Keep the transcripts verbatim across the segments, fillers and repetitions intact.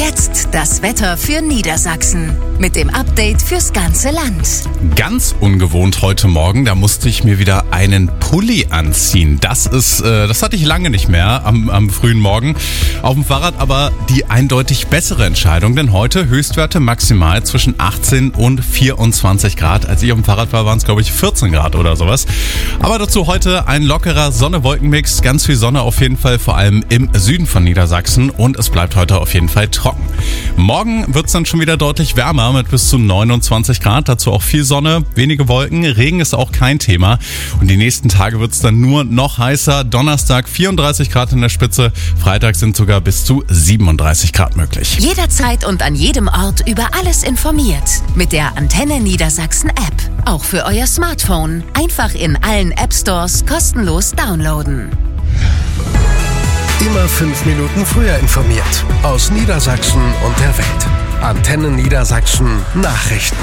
jetzt das Wetter für Niedersachsen mit dem Update fürs ganze Land. Ganz ungewohnt heute Morgen, da musste ich mir wieder einen Pulli anziehen. Das ist, äh, das hatte ich lange nicht mehr am, am frühen Morgen auf dem Fahrrad, aber die eindeutig bessere Entscheidung, denn heute Höchstwerte maximal zwischen achtzehn und vierundzwanzig Grad. Als ich auf dem Fahrrad war, waren es glaube ich vierzehn Grad oder sowas. Aber dazu heute ein lockerer Sonne-Wolken-Mix, ganz viel Sonne auf jeden Fall, vor allem im Süden von Niedersachsen, und es bleibt heute auf jeden Fall trocken. Morgen wird es dann schon wieder deutlich wärmer mit bis zu neunundzwanzig Grad, dazu auch viel Sonne, wenige Wolken, Regen ist auch kein Thema und die nächsten Tage wird es dann nur noch heißer. Donnerstag vierunddreißig Grad in der Spitze, Freitag sind sogar bis zu siebenunddreißig Grad möglich. Jederzeit und an jedem Ort über alles informiert mit der Antenne Niedersachsen App. Auch für euer Smartphone. Einfach in allen App Stores kostenlos downloaden. Immer fünf Minuten früher informiert. Aus Niedersachsen und der Welt. Antenne Niedersachsen Nachrichten.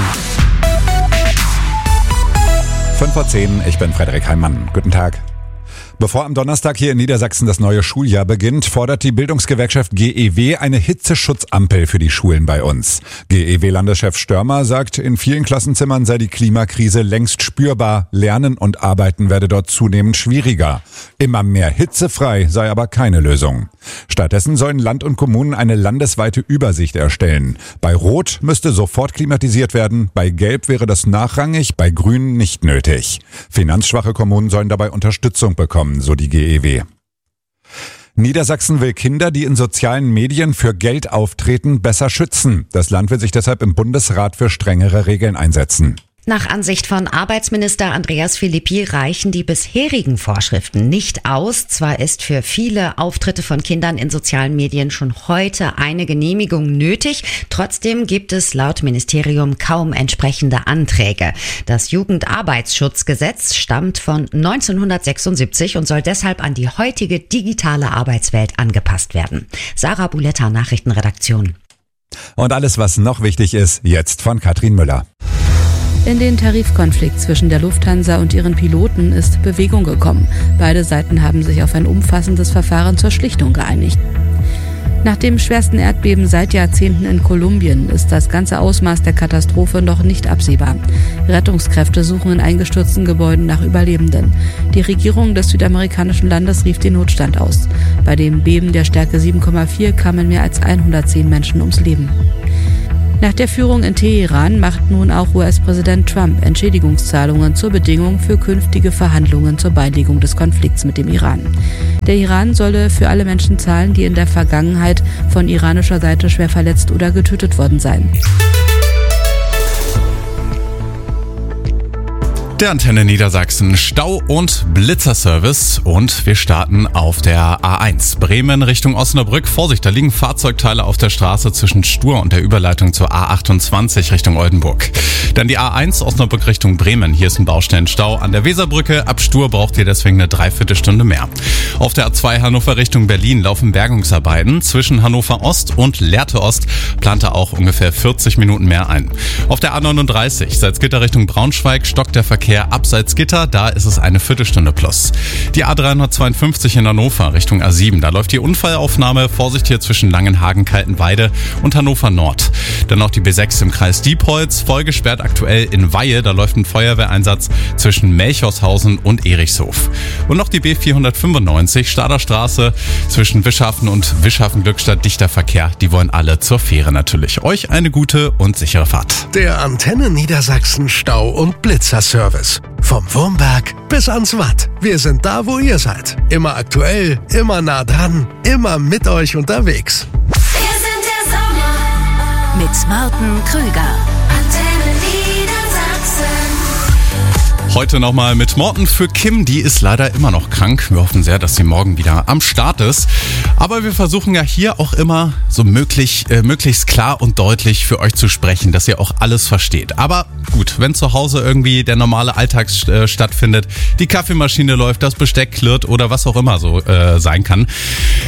fünf vor zehn, ich bin Frederik Heimann. Guten Tag. Bevor am Donnerstag hier in Niedersachsen das neue Schuljahr beginnt, fordert die Bildungsgewerkschaft G E W eine Hitzeschutzampel für die Schulen bei uns. G E W-Landeschef Störmer sagt, in vielen Klassenzimmern sei die Klimakrise längst spürbar. Lernen und Arbeiten werde dort zunehmend schwieriger. Immer mehr hitzefrei sei aber keine Lösung. Stattdessen sollen Land und Kommunen eine landesweite Übersicht erstellen. Bei Rot müsste sofort klimatisiert werden, bei Gelb wäre das nachrangig, bei Grün nicht nötig. Finanzschwache Kommunen sollen dabei Unterstützung bekommen, so die G E W. Niedersachsen will Kinder, die in sozialen Medien für Geld auftreten, besser schützen. Das Land will sich deshalb im Bundesrat für strengere Regeln einsetzen. Nach Ansicht von Arbeitsminister Andreas Philippi reichen die bisherigen Vorschriften nicht aus. Zwar ist für viele Auftritte von Kindern in sozialen Medien schon heute eine Genehmigung nötig, trotzdem gibt es laut Ministerium kaum entsprechende Anträge. Das Jugendarbeitsschutzgesetz stammt von neunzehnhundertsechsundsiebzig und soll deshalb an die heutige digitale Arbeitswelt angepasst werden. Sarah Buletta, Nachrichtenredaktion. Und alles, was noch wichtig ist, jetzt von Katrin Müller. In den Tarifkonflikt zwischen der Lufthansa und ihren Piloten ist Bewegung gekommen. Beide Seiten haben sich auf ein umfassendes Verfahren zur Schlichtung geeinigt. Nach dem schwersten Erdbeben seit Jahrzehnten in Kolumbien ist das ganze Ausmaß der Katastrophe noch nicht absehbar. Rettungskräfte suchen in eingestürzten Gebäuden nach Überlebenden. Die Regierung des südamerikanischen Landes rief den Notstand aus. Bei dem Beben der Stärke sieben Komma vier kamen mehr als hundertzehn Menschen ums Leben. Nach der Führung in Teheran macht nun auch U S-Präsident Trump Entschädigungszahlungen zur Bedingung für künftige Verhandlungen zur Beilegung des Konflikts mit dem Iran. Der Iran solle für alle Menschen zahlen, die in der Vergangenheit von iranischer Seite schwer verletzt oder getötet worden seien. Der Antenne Niedersachsen Stau- und Blitzerservice und wir starten auf der A eins. Bremen Richtung Osnabrück. Vorsicht, da liegen Fahrzeugteile auf der Straße zwischen Stur und der Überleitung zur A achtundzwanzig Richtung Oldenburg. Dann die A eins Osnabrück Richtung Bremen. Hier ist ein Baustellenstau an der Weserbrücke. Ab Stur braucht ihr deswegen eine Dreiviertelstunde mehr. Auf der A zwei Hannover Richtung Berlin laufen Bergungsarbeiten. Zwischen Hannover Ost und Lehrte Ost plant er auch ungefähr vierzig Minuten mehr ein. Auf der A neununddreißig Salzgitter Richtung Braunschweig stockt der Verkehr ab Salzgitter, da ist es eine Viertelstunde plus. Die A dreihundertzweiundfünfzig in Hannover Richtung A sieben, da läuft die Unfallaufnahme, Vorsicht hier zwischen Langenhagen, Kaltenweide und Hannover Nord. Dann noch die B sechs im Kreis Diepholz, voll gesperrt aktuell in Weihe, da läuft ein Feuerwehreinsatz zwischen Melchorshausen und Erichshof. Und noch die B vierhundertfünfundneunzig, Stader Straße zwischen Wischhafen und Wischhafen-Glückstadt, dichter Verkehr, die wollen alle zur Fähre natürlich. Euch eine gute und sichere Fahrt. Der Antenne Niedersachsen Stau- und Blitzerservice. Vom Wurmberg bis ans Watt. Wir sind da, wo ihr seid. Immer aktuell, immer nah dran, immer mit euch unterwegs. Wir sind der Sommer mit Martin Krüger. Antenne Niedersachsen. Heute nochmal mit Morten für Kim, die ist leider immer noch krank. Wir hoffen sehr, dass sie morgen wieder am Start ist. Aber wir versuchen ja hier auch immer so möglich, äh, möglichst klar und deutlich für euch zu sprechen, dass ihr auch alles versteht. Aber gut, wenn zu Hause irgendwie der normale Alltag äh, stattfindet, die Kaffeemaschine läuft, das Besteck klirrt oder was auch immer so äh, sein kann,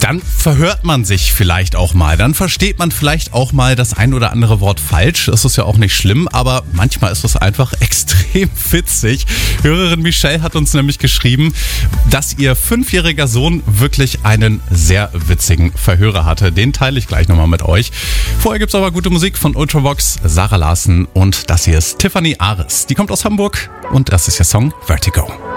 dann verhört man sich vielleicht auch mal. Dann versteht man vielleicht auch mal das ein oder andere Wort falsch. Das ist ja auch nicht schlimm, aber manchmal ist es einfach extrem witzig. Hörerin Michelle hat uns nämlich geschrieben, dass ihr fünfjähriger Sohn wirklich einen sehr witzigen Verhörer hatte. Den teile ich gleich nochmal mit euch. Vorher gibt's aber gute Musik von Ultravox, Sarah Larsen und das hier ist Tiffany Ares. Die kommt aus Hamburg und das ist ihr Song Vertigo.